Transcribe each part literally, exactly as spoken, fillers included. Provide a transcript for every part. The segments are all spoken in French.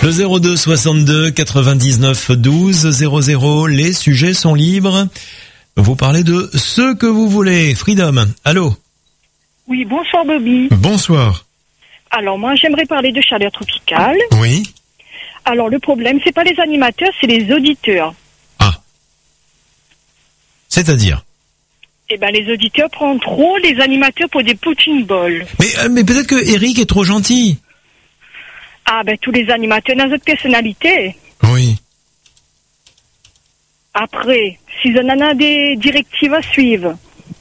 Le zéro deux soixante-deux quatre-vingt-dix-neuf douze zéro zéro, les sujets sont libres. Vous parlez de ce que vous voulez. Freedom, allô? Oui, bonsoir Bobby. Bonsoir. Alors moi j'aimerais parler de chaleur tropicale. Oui. Alors le problème, c'est pas les animateurs, c'est les auditeurs. Ah. C'est-à-dire? Eh ben les auditeurs prennent trop les animateurs pour des punching balls. Mais, euh, mais peut-être que Eric est trop gentil. Ah ben tous les animateurs ont notre personnalité. Oui. Après, s'ils en ont des directives à suivre.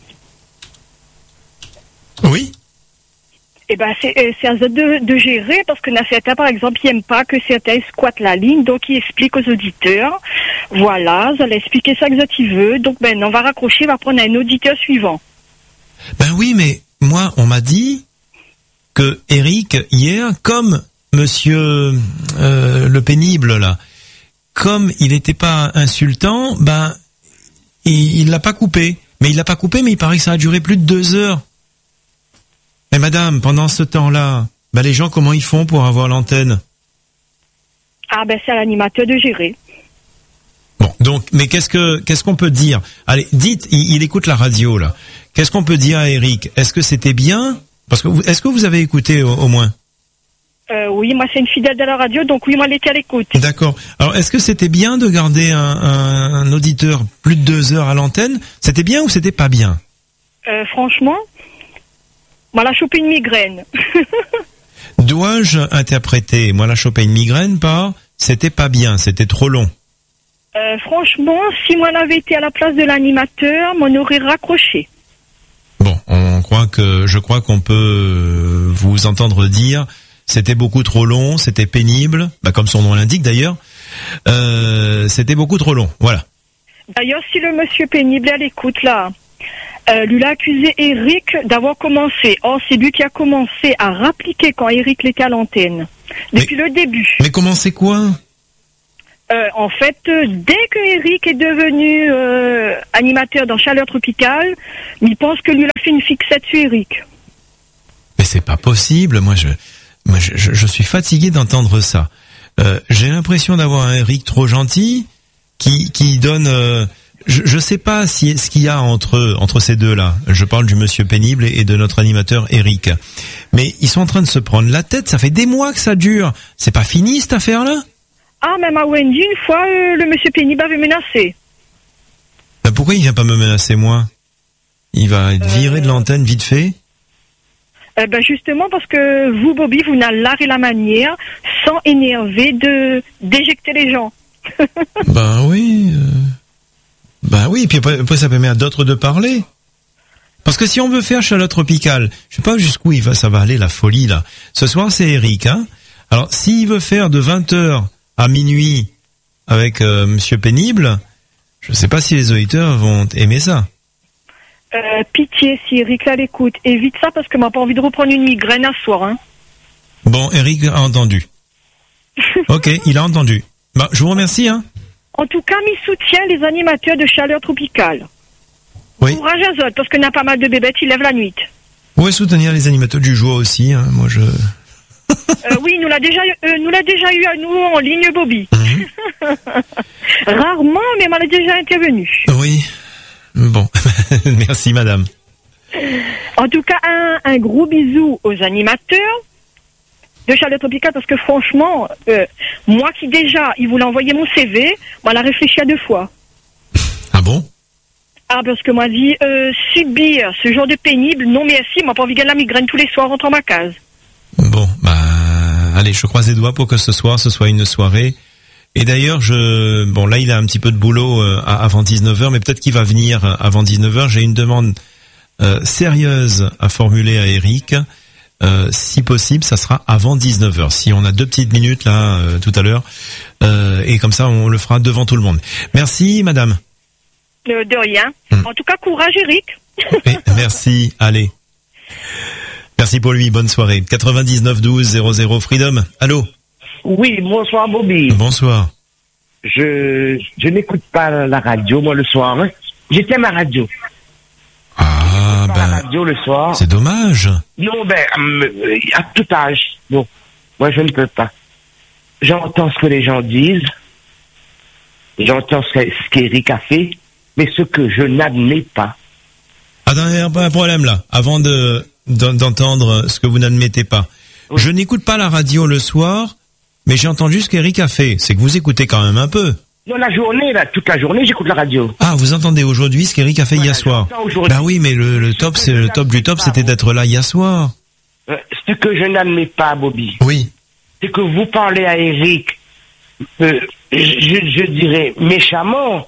Oui. Eh ben c'est, c'est à eux de, de gérer, parce que certains, par exemple, ils n'aiment pas que certains squattent la ligne, donc ils expliquent aux auditeurs. Voilà, ils allez expliquer ça que tu veux. Donc ben on va raccrocher, on va prendre un auditeur suivant. Ben oui, mais moi on m'a dit que Eric hier, comme Monsieur euh, le pénible là, comme il n'était pas insultant, ben il, il l'a pas coupé. Mais il l'a pas coupé, mais il paraît que ça a duré plus de deux heures. Mais madame, pendant ce temps-là, ben les gens comment ils font pour avoir l'antenne? Ah ben c'est à l'animateur de gérer. Bon, donc, mais qu'est-ce que qu'est-ce qu'on peut dire? Allez, dites, il, il écoute la radio là. Qu'est-ce qu'on peut dire à Eric? Est-ce que c'était bien? Parce que vous, est-ce que vous avez écouté au, au moins? Euh, oui, moi c'est une fidèle de la radio, donc oui, moi elle était à l'écoute. D'accord. Alors, est-ce que c'était bien de garder un, un, un auditeur plus de deux heures à l'antenne? C'était bien ou c'était pas bien? Euh, franchement, moi, elle a chopé une migraine. Dois-je interpréter, moi, elle a chopé une migraine par c'était pas bien, c'était trop long? Euh, franchement, si moi j'avais été à la place de l'animateur, m'en aurait raccroché. Bon, on croit que, je crois qu'on peut vous entendre dire c'était beaucoup trop long, c'était pénible, bah comme son nom l'indique d'ailleurs, euh, c'était beaucoup trop long, voilà. D'ailleurs, si le monsieur pénible est à l'écoute là, euh, lui a accusé Eric d'avoir commencé. Or, c'est lui qui a commencé à rappliquer quand Eric était à l'antenne, depuis mais, le début. Mais comment c'est quoi? Euh, en fait, euh, dès que Eric est devenu euh, animateur dans Chaleur Tropicale, il pense que lui a fait une fixette sur Eric. Mais c'est pas possible, moi je... Moi, je, je, je suis fatigué d'entendre ça. Euh, j'ai l'impression d'avoir un Eric trop gentil qui qui donne. Euh, je, je sais pas si ce qu'il y a entre entre ces deux-là. Je parle du monsieur pénible et, et de notre animateur Eric. Mais ils sont en train de se prendre la tête. Ça fait des mois que ça dure. C'est pas fini cette affaire-là? Ah, même à Wendy, une fois, euh, le monsieur pénible avait menacé. Ben pourquoi il vient pas me menacer moi? Il va être viré euh... de l'antenne vite fait? Euh, ben justement parce que vous, Bobby, vous n'avez l'art et la manière, sans énerver, de d'éjecter les gens. Ben oui, euh... ben oui, puis après, après ça permet à d'autres de parler. Parce que si on veut faire Chaleur Tropicale, je sais pas jusqu'où il va, ça va aller la folie là. Ce soir c'est Eric, hein. Alors s'il veut faire de vingt heures à minuit avec euh, Monsieur Pénible, je sais pas si les auditeurs vont aimer ça. Euh, pitié, si Eric là l'écoute, évite ça parce que m'a pas envie de reprendre une migraine à ce soir, hein. Bon, Eric a entendu. Ok, il a entendu. Bah, je vous remercie, hein. En tout cas, mi soutient les animateurs de Chaleur Tropicale. Oui. Courage à eux, parce qu'on a pas mal de bébêtes qui lèvent la nuit. Ouais, soutenir les animateurs du jour aussi, hein. Moi, je. euh, oui, nous l'a déjà, euh, nous l'a déjà eu à nous en ligne, Bobby. Mm-hmm. Rarement, mais on a déjà intervenu. Oui. Bon, merci madame. En tout cas, un, un gros bisou aux animateurs de Chaleur Tropicale parce que franchement, euh, moi qui déjà, il voulait envoyer mon C V, moi, elle a réfléchi à deux fois. Ah bon? Ah, parce que moi, dit, euh, subir ce genre de pénible, non merci, moi, pas envie de gagner la migraine tous les soirs en rentrant ma case. Bon, bah, allez, je croise les doigts pour que ce soir, ce soit une soirée. Et d'ailleurs, je bon là, il a un petit peu de boulot euh, avant dix-neuf heures, mais peut-être qu'il va venir avant dix-neuf heures. J'ai une demande euh, sérieuse à formuler à Eric. Euh, si possible, ça sera avant dix-neuf heures. Si on a deux petites minutes là euh, tout à l'heure, euh, et comme ça, on le fera devant tout le monde. Merci, madame. Euh, de rien. Hum. En tout cas, courage, Eric. Oui, merci. Allez. Merci pour lui. Bonne soirée. quatre-vingt-dix-neuf douze zéro zéro Freedom. Allô. Oui, bonsoir Bobby. Bonsoir. Je je n'écoute pas la radio moi le soir. Hein. J'étais à ma radio. Ah ben. La radio le soir. C'est dommage. Non ben euh, à tout âge. Bon, moi je ne peux pas. j'entends ce que les gens disent, j'entends ce, ce qu'Éric a fait, mais ce que je n'admets pas. Attends, il y a un problème là, avant de, d'entendre ce que vous n'admettez pas. Oui. Je n'écoute pas la radio le soir, mais j'ai entendu ce qu'Éric a fait. C'est que vous écoutez quand même un peu. Non, la journée, là, toute la journée, j'écoute la radio. Ah, vous entendez aujourd'hui ce qu'Éric a fait voilà, hier soir. Ben oui, mais le, le top, c'est le top du top, c'était d'être là hier soir. Euh, ce que je n'admets pas, Bobby. Oui. C'est que vous parlez à Éric, euh, je, je dirais méchamment.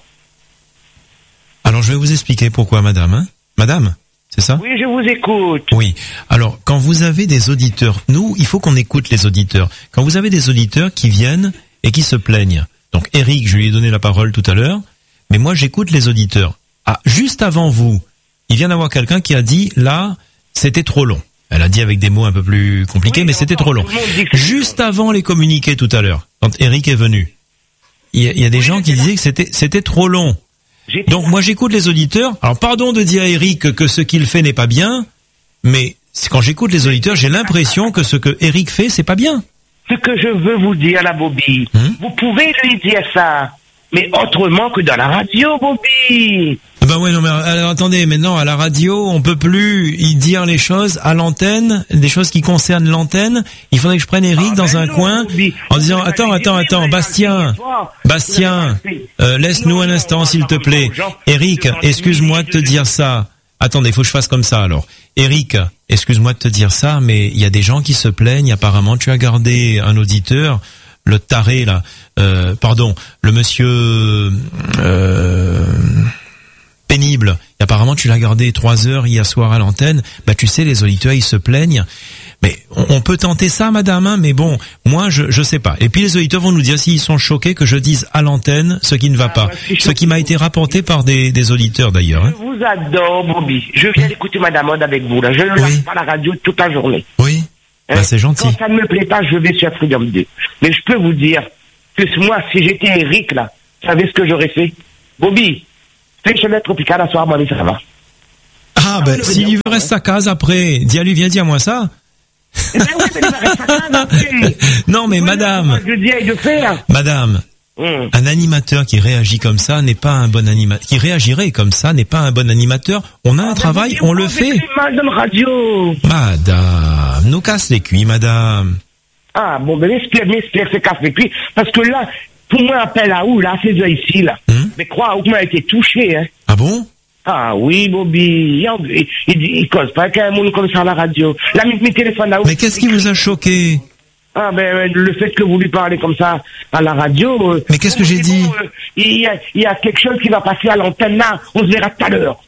Alors, je vais vous expliquer pourquoi, madame, hein. Madame, c'est ça? Oui, je vous écoute. Oui. Alors, quand vous avez des auditeurs, nous, il faut qu'on écoute les auditeurs. Quand vous avez des auditeurs qui viennent et qui se plaignent. Donc, Éric, je lui ai donné la parole tout à l'heure, mais moi, j'écoute les auditeurs. Ah, juste avant vous, il vient d'avoir quelqu'un qui a dit, là, c'était trop long. Elle a dit avec des mots un peu plus compliqués, oui, mais c'était trop long. Juste avant les communiqués tout à l'heure, quand Éric est venu, il y a, il y a des oui, gens qui disaient que c'était, c'était trop long. Donc moi j'écoute les auditeurs. Alors pardon de dire à Éric que ce qu'il fait n'est pas bien, mais quand j'écoute les auditeurs, j'ai l'impression que ce que Éric fait, c'est pas bien. Ce que je veux vous dire, la Bobby, hum? Vous pouvez lui dire ça, mais autrement que dans la radio, Bobby. Ben ouais, non mais alors, attendez, maintenant à la radio, on peut plus y dire les choses à l'antenne, des choses qui concernent l'antenne. Il faudrait que je prenne Éric ah, dans ben un non, coin Bobby. En disant attends, attends, attends, Bastien, Bastien, euh, laisse-nous un instant s'il te plaît. Éric, excuse-moi de te dire ça. Attendez, il faut que je fasse comme ça alors. Éric, excuse-moi de te dire ça, mais il y a des gens qui se plaignent. Apparemment, tu as gardé un auditeur, le taré là, euh, pardon, le monsieur. Euh, pénible. Et apparemment, tu l'as gardé trois heures hier soir à l'antenne. Bah, tu sais, les auditeurs, ils se plaignent. Mais on, on peut tenter ça, madame, hein, mais bon, moi, je je sais pas. Et puis, les auditeurs vont nous dire s'ils sont choqués que je dise à l'antenne ce qui ne va ah, pas. Ouais, ce qui m'a été rapporté par des, des auditeurs, d'ailleurs. Hein. Je vous adore, Bobby. Je viens d'écouter Madame Aude avec vous, là. Je ne oui. lâche pas la radio toute la journée. Oui. Hein? Bah, c'est gentil. Quand ça ne me plaît pas, je vais sur Freedom deux. Mais je peux vous dire que moi, si j'étais Éric, là, vous savez ce que j'aurais fait? Bobby, fais chemin tropical à soir, moi, ça va. Ah, ben, s'il lui reste sa case après, dis à lui, viens dire moi ça. Eh ben oui, mais il reste sa case après. Non, mais oui, madame. Je dis, de faire. Madame. Hum. Un animateur qui réagit comme ça n'est pas un bon animateur. Qui réagirait comme ça n'est pas un bon animateur. On a ah, un travail, on le fait. Mal de radio. Madame, nous casse les cuits, madame. Ah, bon, ben, m'explique, m'explique, c'est casse les cuits. Parce que là, tout le monde appelle à où, là, c'est ici, là. Hum? Mais crois, où m'a été touché, hein. Ah bon? Ah oui, Bobby, il, il, il, il cause pas qu'un monde comme ça à la radio. Là, mes téléphones là. Mais qu'est-ce qui vous a choqué? Ah ben, le fait que vous lui parlez comme ça à la radio. Euh, Mais qu'est-ce que j'ai dit? Bon, euh, il, y a, il y a quelque chose qui va passer à l'antenne là, on se verra tout à l'heure.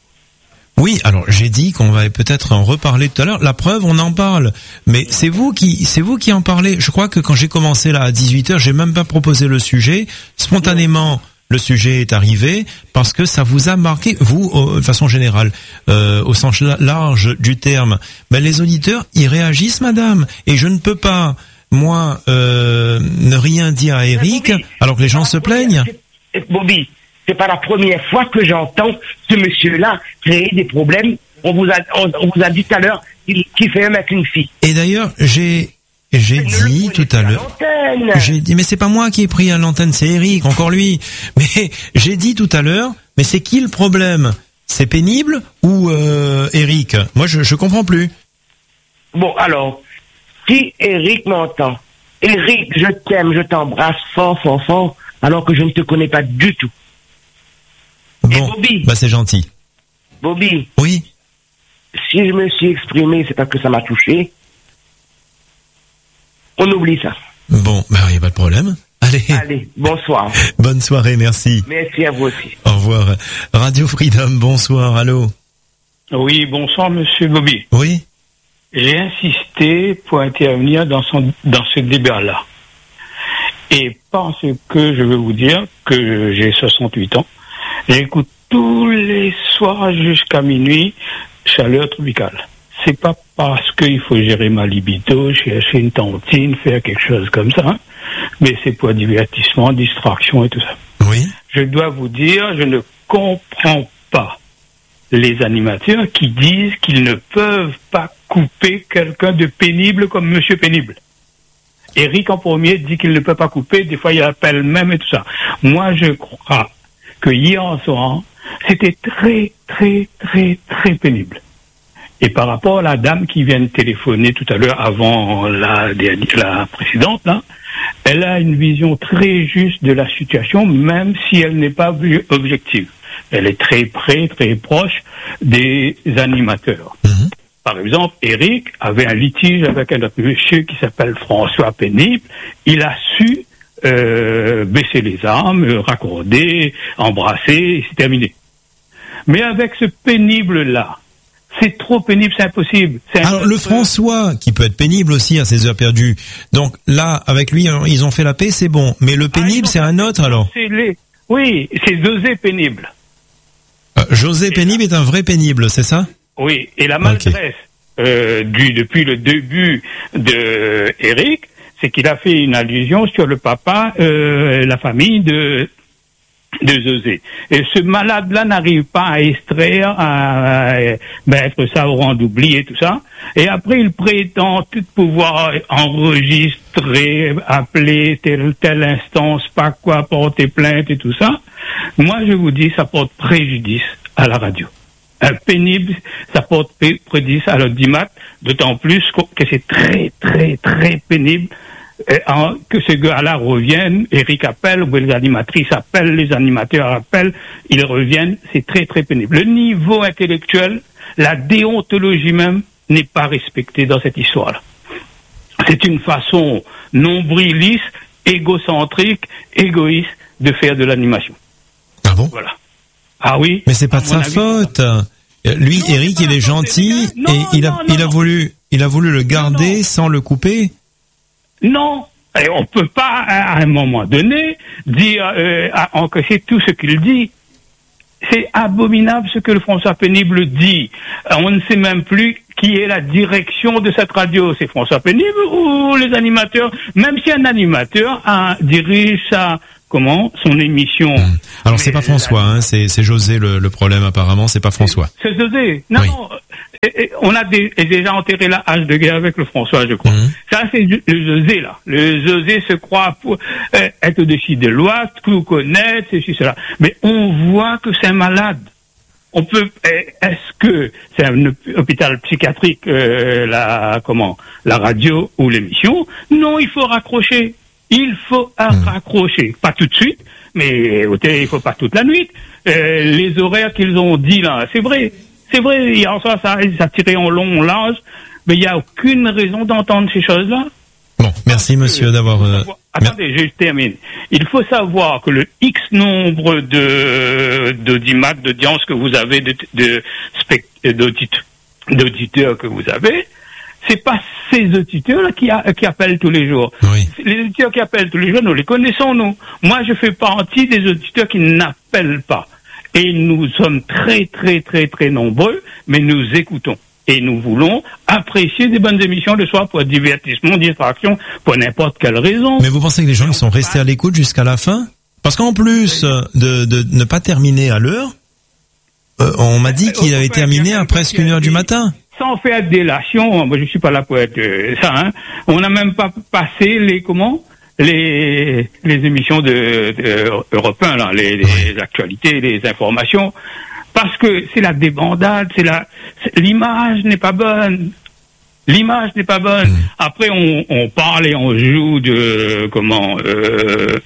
Oui, alors j'ai dit qu'on va peut-être en reparler tout à l'heure. La preuve, on en parle. Mais c'est vous qui, c'est vous qui en parlez. Je crois que quand j'ai commencé là à dix-huit heures, j'ai même pas proposé le sujet. Spontanément, le sujet est arrivé parce que ça vous a marqué, vous, euh, de façon générale, euh, au sens large du terme. Ben, les auditeurs, ils réagissent, madame. Et je ne peux pas, moi, euh, ne rien dire à Éric alors que les gens se plaignent. Bobby, c'est pas la première fois que j'entends ce monsieur-là créer des problèmes. On vous a, on, on vous a dit tout à l'heure qu'il, qu'il fait même avec une fille. Et d'ailleurs, j'ai... J'ai dit tout à l'heure, j'ai dit, mais c'est pas moi qui ai pris à l'antenne, c'est Éric, encore lui. Mais j'ai dit tout à l'heure, mais c'est qui le problème? C'est pénible ou euh, Éric? Moi, je je comprends plus. Bon, alors, si Éric m'entend, Éric, je t'aime, je t'embrasse fort, fort, fort, alors que je ne te connais pas du tout. Bon, Bobby, bah c'est gentil. Bobby. Oui. Si je me suis exprimé, c'est parce que ça m'a touché. On oublie ça. Bon, bah il n'y a pas de problème. Allez. Allez, bonsoir. Bonne soirée, merci. Merci à vous aussi. Au revoir. Radio Freedom, bonsoir, allô. Oui, bonsoir, monsieur Bobby. Oui. J'ai insisté pour intervenir dans son, dans ce débat-là. Et parce que je veux vous dire que j'ai soixante-huit ans, j'écoute tous les soirs jusqu'à minuit Chaleur Tropicale. C'est pas parce qu'il faut gérer ma libido, chercher une tantine, faire quelque chose comme ça, hein, mais c'est pour divertissement, distraction et tout ça. Oui. Je dois vous dire, je ne comprends pas les animateurs qui disent qu'ils ne peuvent pas couper quelqu'un de pénible comme Monsieur Pénible. Eric en premier dit qu'il ne peut pas couper, des fois il appelle même et tout ça. Moi je crois que hier soir, c'était très très très très pénible. Et par rapport à la dame qui vient de téléphoner tout à l'heure avant la, la précédente, là, elle a une vision très juste de la situation, même si elle n'est pas objective. Elle est très près, très proche des animateurs. Mmh. Par exemple, Eric avait un litige avec un autre monsieur qui s'appelle François Pénible. Il a su euh, baisser les armes, raccorder, embrasser, et c'est terminé. Mais avec ce pénible-là, c'est trop pénible, c'est impossible. C'est Alors impossible. Le François, qui peut être pénible aussi à ses heures perdues. Donc là, avec lui, ils ont fait la paix, c'est bon. Mais le pénible, ah, c'est un autre alors. C'est les... Oui, c'est José Pénible. Euh, José Pénible est un vrai pénible, c'est ça? Oui, et la maladresse okay. euh, du depuis le début de Eric, c'est qu'il a fait une allusion sur le papa, euh, la famille de de José. Et ce malade-là n'arrive pas à extraire, à, à mettre ça au rang d'oubli et tout ça. Et après, il prétend tout pouvoir enregistrer, appeler telle telle instance, pas quoi, porter plainte et tout ça. Moi, je vous dis, ça porte préjudice à la radio. Un pénible, ça porte préjudice à l'audimat, d'autant plus que c'est très, très, très pénible. Et en, que ce gars-là revienne, Eric appelle, ou les animatrices appellent, les animateurs appellent, ils reviennent, c'est très très pénible. Le niveau intellectuel, la déontologie même, n'est pas respectée dans cette histoire-là. C'est une façon nombriliste, égocentrique, égoïste de faire de l'animation. Ah bon? Voilà. Ah oui. Mais c'est pas de sa avis, faute. Lui, non, Eric, il est gentil, non, et il a, non, il a voulu, il a voulu le garder sans le couper. Non, et on peut pas à un moment donné dire euh, encaisser tout ce qu'il dit. C'est abominable ce que le François Pénible dit. On ne sait même plus qui est la direction de cette radio. C'est François Pénible ou les animateurs? Même si un animateur a, dirige sa comment son émission. Mmh. Alors c'est pas François, hein, c'est c'est José le, le problème apparemment. C'est pas François. C'est José. Non. Oui. Et, et, on a des, déjà enterré la hache de guerre avec le François, je crois. Mmh. Ça, c'est le José, là. Le José se croit pour, euh, être au-dessus des lois, tout connaître, ceci, cela. Mais on voit que c'est un malade. On peut, est-ce que c'est un hôpital psychiatrique, euh, la, comment, la radio ou l'émission? Non, il faut raccrocher. Il faut mmh. raccrocher. Pas tout de suite, mais au télé, il faut pas toute la nuit. Euh, les horaires qu'ils ont dit, là, c'est vrai. C'est vrai, il y a ça, ça, ça tiré en long, en large, mais il n'y a aucune raison d'entendre ces choses-là. Bon, merci monsieur d'avoir... Euh... Attendez, je termine. Il faut savoir que le X nombre de d'audimat, d'audience que vous avez, de, de d'auditeurs que vous avez, c'est pas ces auditeurs-là qui, a, qui appellent tous les jours. Oui. Les auditeurs qui appellent tous les jours, nous les connaissons, nous. Moi, je fais partie des auditeurs qui n'appellent pas. Et nous sommes très, très, très, très nombreux, mais nous écoutons. Et nous voulons apprécier des bonnes émissions le soir pour divertissement, distraction, pour n'importe quelle raison. Mais vous pensez que les gens ils sont restés à l'écoute jusqu'à la fin? Parce qu'en plus de, de ne pas terminer à l'heure, euh, on m'a dit qu'il avait terminé à presque une heure du matin. Sans faire délation, moi je suis pas là pour être euh, ça, hein. On n'a même pas passé les, comment? les les émissions de, de Europe un, là, les, les actualités, les informations, parce que c'est la débandade, c'est la c'est, l'image n'est pas bonne. L'image n'est pas bonne. Mmh. Après on, on parle et on joue de comment euh,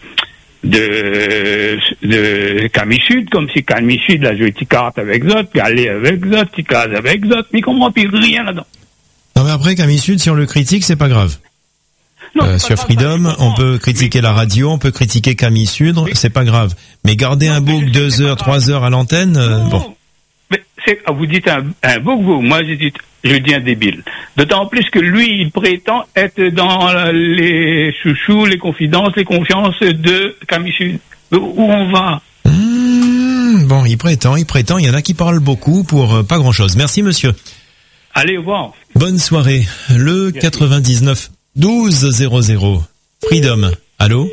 de de Camille Sud, comme si Camille Sud a joué Ticarte avec Zot, puis aller avec Zot, Ticase avec Zot, mais il comprend plus rien là-dedans. Non mais après Camille Sud, si on le critique, c'est pas grave. Non, euh, sur Freedom, ça, on peut critiquer oui. la radio, on peut critiquer Camille Sudre, oui. c'est pas grave. Mais garder non, un bouc deux heures, trois heures à l'antenne, euh, bon. Mais c'est, vous dites un, un bouc, vous, moi je dis, je dis un débile. D'autant plus que lui, il prétend être dans les chouchous, les confidences, les confiances de Camille Sud. Où on va? Mmh, bon, il prétend, il prétend, il y en a qui parlent beaucoup pour euh, pas grand-chose. Merci monsieur. Allez, au revoir. Bonne soirée. Le Merci. quatre-vingt-dix-neuf douze zéro zéro. Freedom. Allô?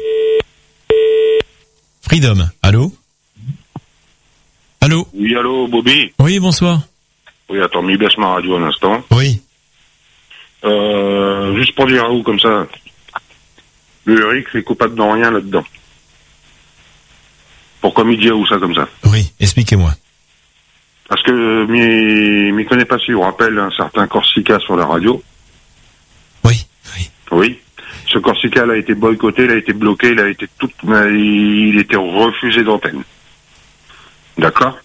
Freedom. Allô? Allô? Oui, allô, Bobby? Oui, bonsoir. Oui, attends, mais baisse ma radio un instant. Oui. Euh, juste pour dire à vous comme ça. Le Eric, c'est coupable dans rien là-dedans. Pourquoi m'y dit où ça comme ça? Oui, expliquez-moi. Parce que m'y, m'y connais pas si on rappelle un certain Corsica sur la radio. Oui, oui. Oui. Ce Corsica, il a été boycotté, il a été bloqué, il a été tout, il était refusé d'antenne. D'accord?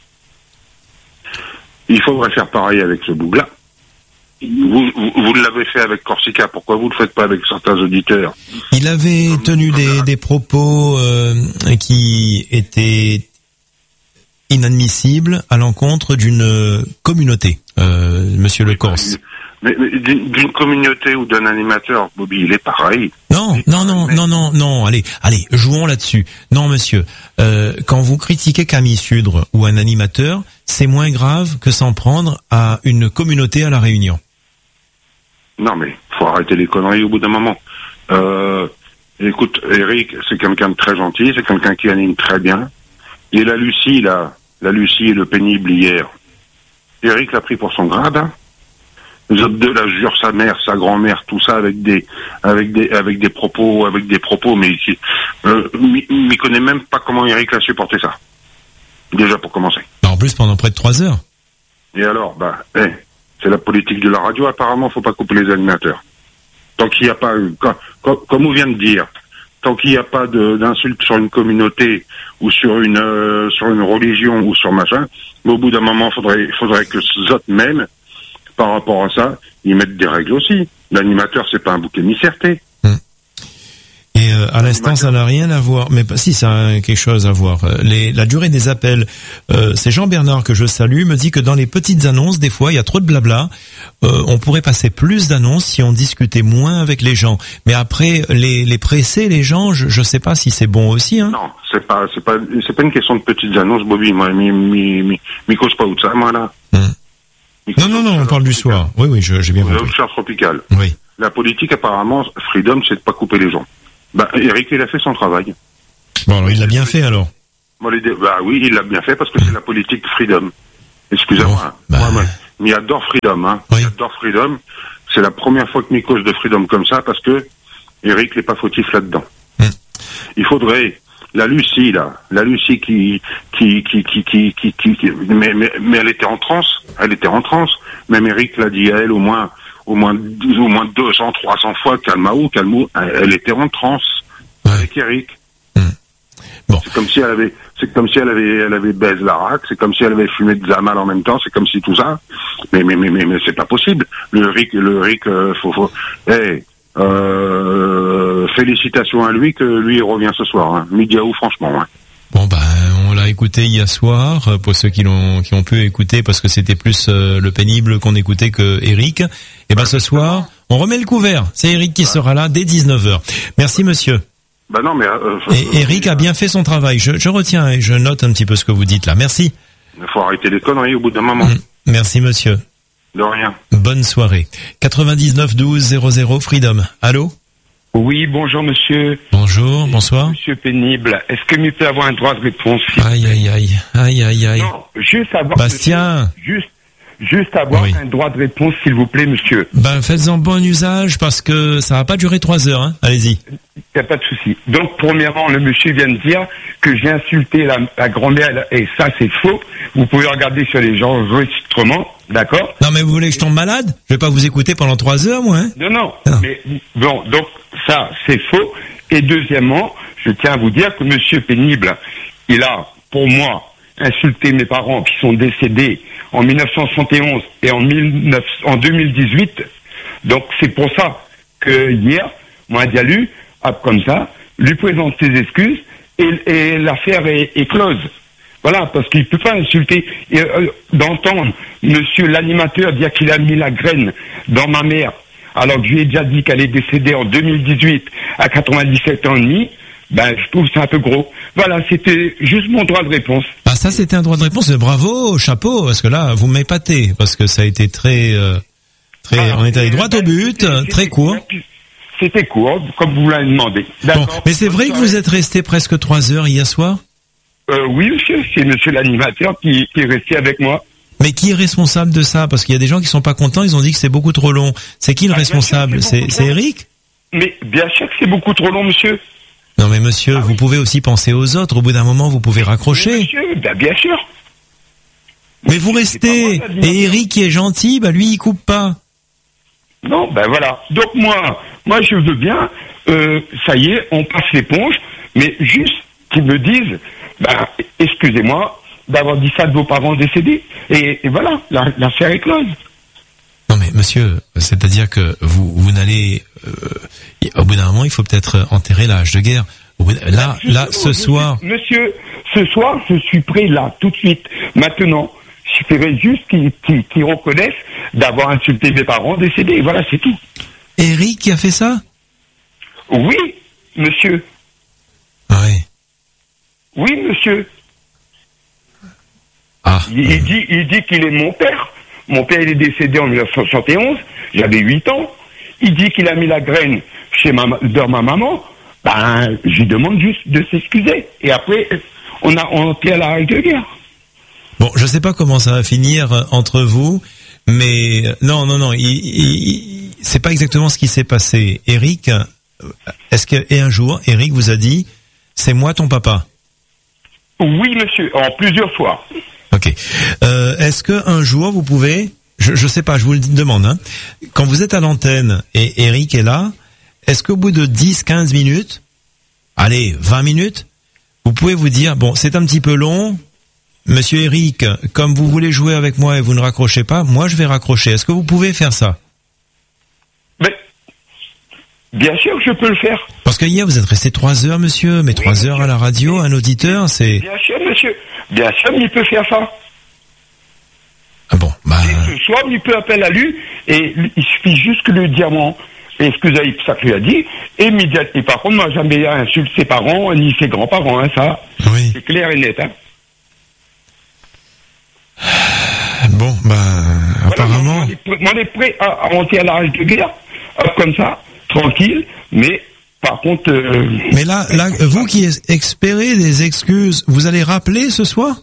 Il faudrait faire pareil avec ce boug-là. Vous, vous, vous l'avez fait avec Corsica, pourquoi vous ne le faites pas avec certains auditeurs? Il avait comme, tenu comme des, des propos euh, qui étaient inadmissibles à l'encontre d'une communauté, euh, Monsieur Le Corse. Mais, mais d'une, d'une communauté ou d'un animateur, Bobby, il est pareil. Non, non, non, non, non, non, allez, allez, jouons là-dessus. Non, monsieur, euh, quand vous critiquez Camille Sudre ou un animateur, c'est moins grave que s'en prendre à une communauté à La Réunion. Non, mais faut arrêter les conneries au bout d'un moment. Euh, écoute, Eric, c'est quelqu'un de très gentil, c'est quelqu'un qui anime très bien. Et la Lucie, là, la Lucie et le pénible hier, Eric l'a pris pour son grade, hein. Les autres deux, là, jure sa mère, sa grand-mère, tout ça avec des, avec des, avec des propos, avec des propos, mais qui, euh, m'y connaît même pas comment Eric a supporté ça. Déjà pour commencer. En plus, pendant près de trois heures. Et alors, bah, eh, c'est la politique de la radio. Apparemment, faut pas couper les animateurs. Tant qu'il n'y a pas, quand, quand, comme on vient de dire, tant qu'il n'y a pas de, d'insulte sur une communauté ou sur une, euh, sur une religion ou sur machin, mais au bout d'un moment, faudrait, faudrait que ces autres mêmes, par rapport à ça, ils mettent des règles aussi. L'animateur, c'est pas un bouc émissaire-té. Et euh, à l'instant, ça n'a rien à voir. Mais si, ça a quelque chose à voir. Les, la durée des appels, euh, c'est Jean-Bernard que je salue, me dit que dans les petites annonces, des fois, il y a trop de blabla. Euh, on pourrait passer plus d'annonces si on discutait moins avec les gens. Mais après, les, les presser, les gens, je, je sais pas si c'est bon aussi. Hein. Non, c'est pas, c'est pas, c'est pas une question de petites annonces, Bobby. Moi, mi, mi, mi, mi cause pas où de ça, moi là. Hum. Non, non, non, on parle du soir. Oui, oui, je, j'ai bien compris. Le tropical. Oui. La politique, apparemment, Freedom, c'est de pas couper les gens. Bah, Eric, il a fait son travail. Bon, alors, il l'a bien fait, alors. Bon, les, bah oui, il l'a bien fait parce que c'est la politique de Freedom. Excusez-moi. Oh, bah... Moi, moi, mais il adore Freedom, hein. Oui. Il adore Freedom. C'est la première fois que m'y cause de Freedom comme ça parce que Eric n'est pas fautif là-dedans. Mm. Il faudrait, la Lucie, là, la Lucie qui, qui, qui, qui, qui, qui, qui, qui mais, mais, mais elle était en transe. Elle était en transe. Même Eric l'a dit à elle au moins, au moins, au moins deux cents, trois cents fois, calmao, calmao, elle était en transe. Ouais. Avec Eric. Mmh. Bon. C'est comme si elle avait, c'est comme si elle avait, elle avait baise l'arac, c'est comme si elle avait fumé de Zamal en même temps, c'est comme si tout ça. Mais, mais, mais, mais, mais c'est pas possible. Le Eric, le Eric, euh, faut, faut, hey, euh, félicitations à lui que lui il revient ce soir, hein. Midiaou, franchement, hein. Bon, ben, on l'a écouté hier soir, pour ceux qui l'ont, qui ont pu écouter, parce que c'était plus euh, le pénible qu'on écoutait que Eric. Et ben, ce soir, on remet le couvert. C'est Eric qui sera là dès dix-neuf heures. Merci, monsieur. Bah non, mais euh, et Eric a bien fait son travail. Je, je retiens et je note un petit peu ce que vous dites là. Merci. Il faut arrêter les conneries au bout d'un moment. Mmh. Merci, monsieur. De rien. Bonne soirée. quatre-vingt-dix-neuf douze zéro zéro Freedom. Allô? Oui, bonjour monsieur. Bonjour, bonsoir. Monsieur Pénible, est-ce que je peux avoir un droit de réponse? Aïe, aïe, aïe, aïe, aïe, aïe. Non, juste avoir... Bastien. Monsieur, juste, juste avoir oui. un droit de réponse, s'il vous plaît, monsieur. Ben, faites-en bon usage, parce que ça va pas durer trois heures, hein. Allez-y. Il n'y a pas de souci. Donc, premièrement, le monsieur vient de dire que j'ai insulté la, la grand-mère, et ça, c'est faux. Vous pouvez regarder sur les enregistrements, d'accord? Non, mais vous voulez que je tombe malade? Je vais pas vous écouter pendant trois heures, moi, hein? Non, non, non. Mais, bon, donc, ça, c'est faux. Et deuxièmement, je tiens à vous dire que monsieur Pénible, il a, pour moi, insulté mes parents qui sont décédés en mille neuf cent soixante et onze et en, mille neuf cents, en deux mille dix-huit. Donc, c'est pour ça que hier, moi, Dialu, comme ça, lui présente ses excuses et, et l'affaire est, est close. Voilà, parce qu'il ne peut pas insulter, et, euh, d'entendre monsieur l'animateur dire qu'il a mis la graine dans ma mère, alors que je lui ai déjà dit qu'elle est décédée en deux mille dix-huit à quatre-vingt-dix-sept ans et demi, ben, je trouve ça un peu gros. Voilà, c'était juste mon droit de réponse. Ah, ça, c'était un droit de réponse. Bravo, chapeau, parce que là, vous m'épatez, parce que ça a été très, euh, très, ah, on est allé droit ben, au but, c'était, très court. C'était court, comme vous l'avez demandé. Bon, mais c'est vrai que vous êtes resté presque trois heures hier soir? Euh, oui, monsieur, c'est monsieur l'animateur qui, qui est resté avec moi. Mais qui est responsable de ça? Parce qu'il y a des gens qui sont pas contents, ils ont dit que c'est beaucoup trop long. C'est qui le ah, responsable? C'est, c'est Eric? Mais bien sûr que c'est beaucoup trop long, monsieur. Non mais monsieur, ah, vous oui. pouvez aussi penser aux autres. Au bout d'un moment, vous pouvez raccrocher. Mais monsieur, ben bien sûr. Mais vous restez. Moi, et Eric qui est gentil, bah lui il coupe pas. Non, ben voilà. Donc moi, moi je veux bien. Euh, ça y est, on passe l'éponge, mais juste qu'ils me disent, ben excusez-moi d'avoir dit ça de vos parents décédés. Et, et voilà, la, l'affaire est close. Non mais monsieur, c'est-à-dire que vous vous n'allez euh, au bout d'un moment, il faut peut-être enterrer l'âge de guerre. Là, ben, là, ce soir. Suis, monsieur, ce soir, je suis prêt là, tout de suite, maintenant. Il suffirait juste qu'ils, qu'ils, qu'ils reconnaissent d'avoir insulté mes parents décédés. Voilà, c'est tout. Eric qui a fait ça ? Oui, monsieur. Oui. Oui, monsieur. Ah. Il, il dit, il dit qu'il est mon père. Mon père, il est décédé en dix-neuf cent soixante et onze. J'avais huit ans. Il dit qu'il a mis la graine chez ma, dans ma maman. Ben, je lui demande juste de s'excuser. Et après, on a, on tient la règle de guerre. Bon, je sais pas comment ça va finir entre vous, mais non, non, non, il, il, c'est pas exactement ce qui s'est passé. Eric, est-ce que et un jour, Eric vous a dit, c'est moi ton papa? Oui, monsieur, en plusieurs fois. Ok. Euh, est-ce que un jour vous pouvez, je, je sais pas, je vous le demande, hein, quand vous êtes à l'antenne et Eric est là, est-ce qu'au bout de dix, quinze minutes, allez, vingt minutes, vous pouvez vous dire, bon, c'est un petit peu long. Monsieur Eric, comme vous voulez jouer avec moi et vous ne raccrochez pas, moi je vais raccrocher. Est-ce que vous pouvez faire ça? Mais, bien sûr que je peux le faire. Parce que hier vous êtes resté trois heures, monsieur, mais trois oui, heures à la radio, un auditeur, c'est... Bien sûr, monsieur. Bien sûr, il peut faire ça. Ah bon, bah... Et ce soir, il peut appeler à lui, et il suffit juste que le diamant, excusez, ça lui a dit, immédiatement. Et par contre, moi, jamais insulte ses parents, ni ses grands-parents, hein, ça. Oui. C'est clair et net, hein. Bon, bah, voilà, apparemment... Moi, on est prêt à, à monter à la règle de guerre, comme ça, tranquille, mais par contre... Euh, mais là, là, vous qui espérez des excuses, vous allez rappeler ce soir?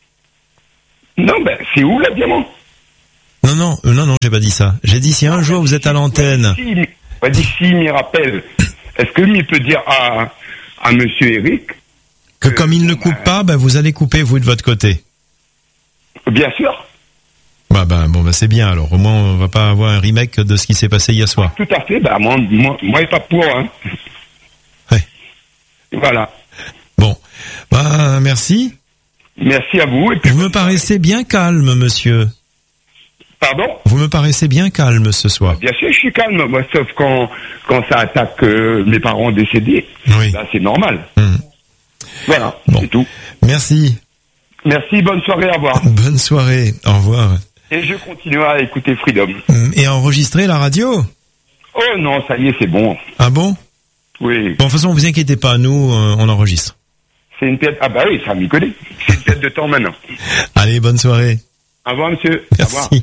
Non, ben, c'est où, la diamant? Non, non, euh, non, non, j'ai pas dit ça. J'ai dit si un jour vous êtes à l'antenne... Si, on dit s'il m'y rappelle, est-ce que il peut dire à, à monsieur Eric... Que, que comme il ne coupe ben, pas, ben, vous allez couper, vous, de votre côté? Bien sûr. Bah, bah, bon, bah, c'est bien, alors. Au moins, on va pas avoir un remake de ce qui s'est passé hier soir. Tout à fait, bah, moi, moi, moi, et pas pour, hein. Ouais. Voilà. Bon. Bah, merci. Merci à vous. Et puis, vous me paraissez bien calme, monsieur. Pardon? Vous me paraissez bien calme ce soir. Bien sûr, je suis calme, moi, sauf quand, quand ça attaque euh, mes parents décédés. Oui. Là, c'est normal. Mmh. Voilà, bon. c'est tout. Merci. Merci, bonne soirée, au revoir. Bonne soirée, au revoir. Et je continuerai à écouter Freedom. Et enregistrer la radio? Oh non, ça y est, c'est bon. Ah bon? Oui. Bon, de toute façon, vous inquiétez pas, nous, euh, on enregistre. C'est une perte... Ah bah oui, ça m'y connaît. C'est une perte de temps maintenant. Allez, bonne soirée. Au revoir, monsieur. Merci. Au revoir.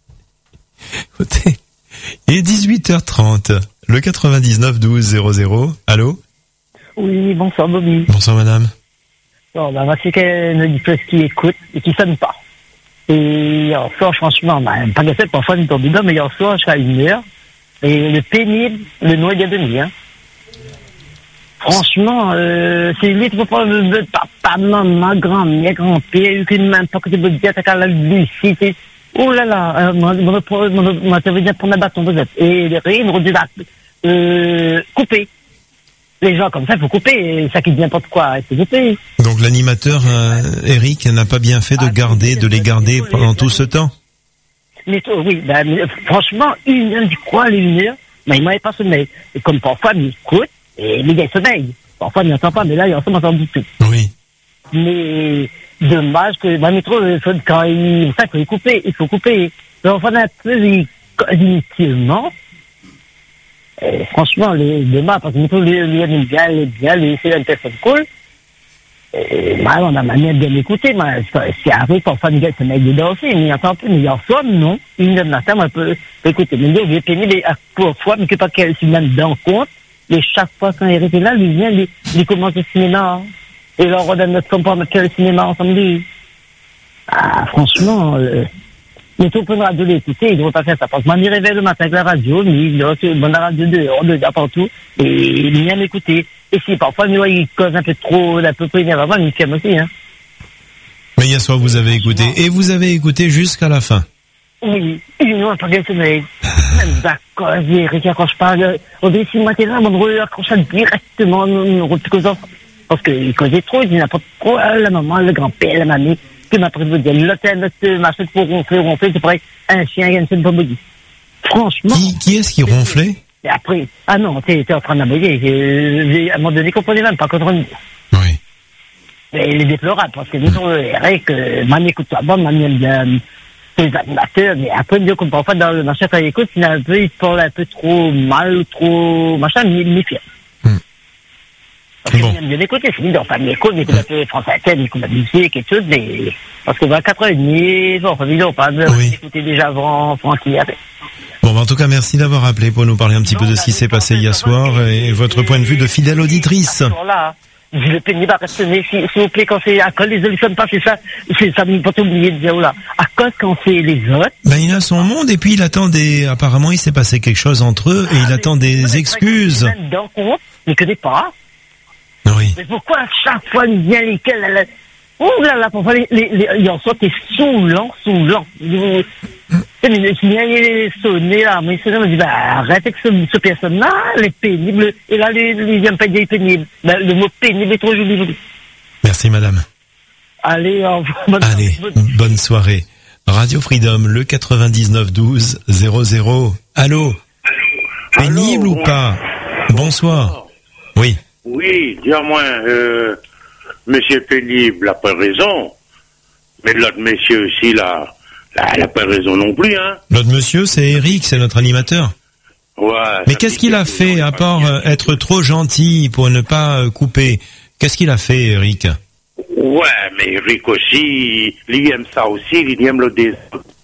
Écoutez, il est dix-huit heures trente, le quatre-vingt-dix-neuf douze zéro zéro. Allô? Oui, bonsoir Bobby. Bonsoir madame. Bon, ben, moi, c'est qu'elle me dit que ce qui écoute et qui sonne pas. Et hier soir, franchement, ben, pas que c'est parfois une tombée, mais hier soir, je suis à une heure. Et le pénible, le noyau de demi, hein. Franchement, euh, c'est lui qui peut prendre le papa, maman, grand-mère, grand-père, qu'une main, pas que tu peux dire, t'as qu'à la lucide. Oh là là, moi, moi, moi, ça veut dire prendre un bâton, vous êtes. Et les rires, on dit, euh, couper. Les gens comme ça, il faut couper, ça qui dit n'importe quoi, il faut couper. Donc l'animateur, euh, Eric, n'a pas bien fait de garder, de les garder pendant tout ce temps? Mais, oui, ben, mais, franchement, une heure, du quoi, une heure, mais il m'avait pas sommeil. Et comme parfois, il écoute, et les gars, sommeil. Parfois, il n'entend pas, mais là, il n'entend pas du tout. Oui. Mais, dommage que, ben, mais trop, quand il, ça, qu'il faut couper, il faut couper. Donc, on a un peu, cognitivement, et franchement, les demain, parce que nous, les, les, les bien, les bien, les, c'est un téléphone cool. Et, bah, on a manière de l'écouter, mais c'est arrivé, parfois, les gars, c'est mec dedans aussi, mais il entend plus, mais il en soit, non. Une heure de matin, moi, peut, peut écouter. Mais j'ai pénible, les, pour fois, mais que pas qu'elle se mette dans compte, et chaque fois, quand il était là, lui vient, il, il commence le cinéma. Et là, on redonne notre compte pour mettre le cinéma ensemble, lui. Ah, franchement, euh, Mais tout le monde de l'écouter, il ne devrait pas faire ça. Parce que moi, je me réveille le matin avec la radio, mais il doit se la radio dehors, de partout, et il vient m'écouter. Et si parfois, il cause un peu trop, un peu près énervant, il me ferme aussi, hein. Mais hier soir, vous avez écouté, et vous avez écouté jusqu'à la fin. Oui, ils n'ont pas gagné sommeil. Même d'accord, Eric, quand je parle, au début, si moi, t'es là, mon rôle, quand je directement, aux enfants. Parce qu'ils causaient trop, ils disaient n'importe quoi, la maman, le grand-père, la mamie. Que ma prévu de dire, l'hôtel, notre machin pour ronfler, ronfler, c'est pareil, un chien, il y a une seule bobodie. Franchement. Qui, qui est-ce qui ronflait? Et après, ah non, t'es, t'es en train d'aboyer, j'ai, à un moment donné, comprenez même pas, quand on dit. Oui. Mais il est déplorable, parce que nous, Eric, moi, n'écoute pas, bon, moi, j'aime bien, les animateurs, mais après, Dieu comprend pas dans le machin, quand il écoute, il, un peu, il parle un peu trop mal, ou trop, machin, mais il m'y fait. Parce bon. qu'il aime bien écouter, c'est lui, enfin, il écoute, il écoute un peu France Inter, il écoute la musique, quelque chose, mais, parce que, bah, quatre heures trente, bon, enfin, on parle, oui. Écouter déjà avant, tranquille, après. Bon, bah, en tout cas, merci d'avoir appelé pour nous parler un petit non, peu de ce qui s'est passé hier soir et, et votre point de vue de fidèle auditrice. Là, le pénible à rester, s'il vous plaît, quand c'est à cause les autres, ils ne pas fait ça, c'est, ça me peut oublier de dire, là, à cause quand c'est les autres. Ben, il a son monde et puis il attend des, apparemment, il s'est passé quelque chose entre eux et ah, il attend des excuses. Donc, on ne connaît pas. Oui. Mais pourquoi à chaque fois il vient lesquels oh là là, pourquoi les, les, les, il en sort des saoulants, saoulants. Mais il vient les sonner là, mais il me dit, bah, arrête avec ce, ce personne-là, les pénibles, et là, les, les, ils n'aiment pas dire pénible. Ben, le mot pénible est trop joli. Merci madame. Allez, au revoir. Bonne Allez, bonne, bonne soirée. Radio Freedom, le quatre-vingt-dix-neuf douze zéro zéro. Allô? Pénible ou pas? Bonsoir. Oui. Oui, dis-moi, euh, monsieur pénible n'a pas raison, mais l'autre monsieur aussi, là, là, il n'a pas raison non plus, hein. L'autre monsieur, c'est Eric, c'est notre animateur. Ouais. Mais qu'est-ce qu'il a fait, à part euh, être trop gentil pour ne pas euh, couper? Qu'est-ce qu'il a fait, Eric? Ouais, mais Eric aussi, il aime ça aussi, il aime le désordre.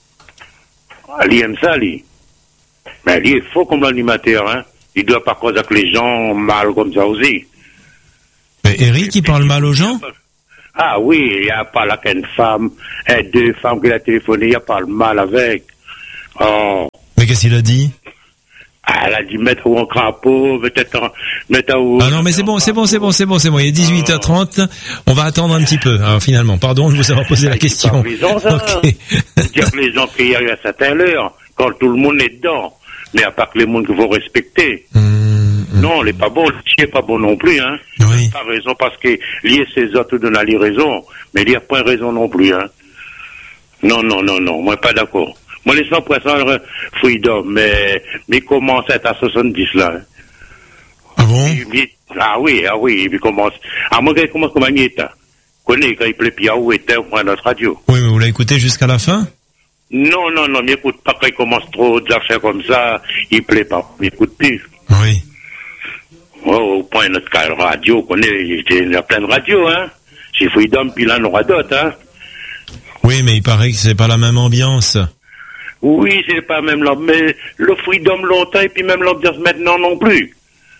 Il aime ça, lui. Mais il est faux comme l'animateur, hein. Il doit pas causer avec les gens mal comme ça aussi. Mais Eric, il parle mal aux gens? Ah oui, il n'y a pas là qu'une femme, et deux femmes qui a téléphoné, il y a pas le mal avec. Oh. Mais qu'est-ce qu'il a dit? Ah, elle a dit mettre un crapaud, peut-être mettre un... Ah non, mais c'est bon, c'est bon, c'est bon, c'est bon, c'est bon. Il est dix-huit heures trente. On va attendre un petit peu. Alors finalement, pardon de vous avoir posé la question. Okay. Dire que les gens prient à certaines heures, quand tout le monde est dedans. Mais à part que les mondes qu'il faut respecter. Mmh, mmh. Non, il n'est pas bon, le chien n'est pas bon non plus, hein. Oui. Pas raison parce que lier ses autres donne à lui raison, mais il n'y a pas raison non plus, hein. Non, non, non, non, moi pas d'accord. Moi les cent pour cent freedom, mais, mais il commence à être à soixante-dix là. Hein. Ah bon? Il, ah oui, ah oui, il commence. À moins qu'il commence comme un état. Connais quand il plaît puis à où était à notre radio. Oui, mais vous l'avez écouté jusqu'à la fin? Non, non, non, m'écoute pas quand il commence trop d'affaires comme ça, il plaît pas, m'écoute plus. Oui. Oh, au point de notre radio, on connaît, il y a plein de radios, hein. Chez Freedom, puis là, on aura d'autres, hein. Oui, mais il paraît que c'est pas la même ambiance. Oui, c'est pas même l'ambiance, mais le Freedom longtemps, et puis même l'ambiance maintenant non plus.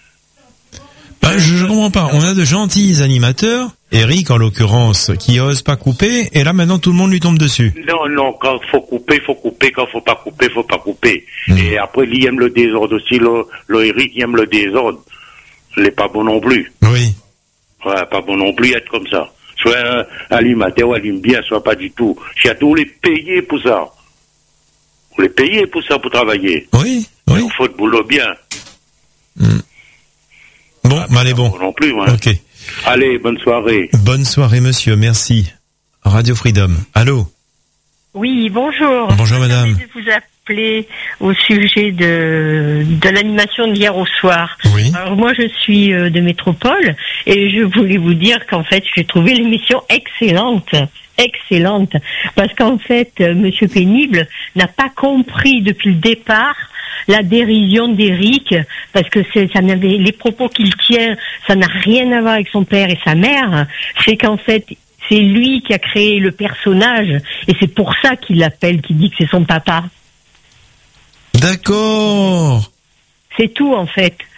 Ben, je, je comprends pas. On a de gentils animateurs, Eric en l'occurrence, qui ose pas couper, et là maintenant tout le monde lui tombe dessus. Non, non, quand faut couper, faut couper, quand faut pas couper, faut pas couper. Mmh. Et après, il aime le désordre aussi, le, le Eric il aime le désordre. Il n'est pas bon non plus. Oui. Ouais, pas bon non plus être comme ça. Soit un animateur, ou anime bien, soit pas du tout. Il faut les payer pour ça. Vous les payer pour ça, pour travailler. Oui, oui. Il faut de boulot bien. Mmh. Bon, ah, bah, allez, bon. Non plus, ouais. Ok. Allez, bonne soirée. Bonne soirée, monsieur. Merci. Radio Freedom. Allô? Oui, bonjour. Bonjour, madame. Je vais vous appeler au sujet de, de l'animation d'hier au soir. Oui. Alors, moi, je suis euh, de Métropole et je voulais vous dire qu'en fait, j'ai trouvé l'émission excellente. Excellente. Parce qu'en fait, euh, monsieur Pénible n'a pas compris depuis le départ la dérision d'Eric, parce que c'est, ça n'avait, les propos qu'il tient, ça n'a rien à voir avec son père et sa mère. C'est qu'en fait, c'est lui qui a créé le personnage, et c'est pour ça qu'il l'appelle, qu'il dit que c'est son papa. D'accord. C'est tout, en fait.